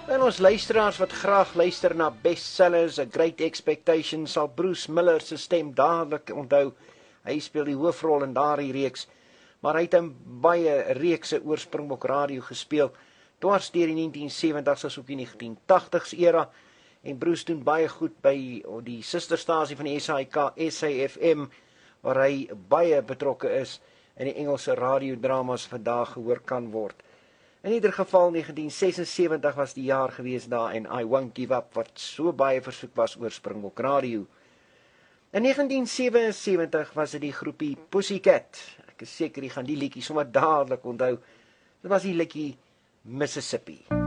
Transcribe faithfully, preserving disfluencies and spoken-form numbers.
En ons luisteraars wat graag luister na bestsellers, A Great Expectations, sal Bruce Miller se stem dadelik onthou. Hy speel die hoofrol in daardie reeks, maar hy het in baie reekse oor Springbok Radio gespeel, dwars deur die negentien sewenties as ook die negentien tagtigs era, en Bruce doen baie goed by die sisterstasie van die S A I K, S A F M, waar hy baie betrokke is in die Engelse radiodramas vandag gehoor kan word. In ieder geval, negentien sesensewentig was die jaar gewees daar en I Won't Give Up, wat so baie versoek was oor Springbok Radio. In negentien sewensewentig was dit die groepie Pussycat. Ek is seker, die gaan die liedjie sommer dadelik onthou. Dit was die liedjie Mississippi.